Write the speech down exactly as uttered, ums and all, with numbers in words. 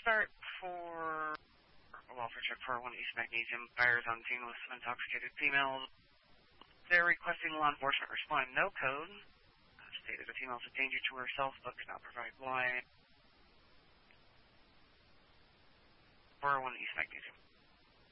start for a welfare check for one East Magnesium. Buyers on scene with some intoxicated females. They're requesting law enforcement respond no code. Uh, stated the female's a danger to herself but cannot provide why. For one East Magnesium.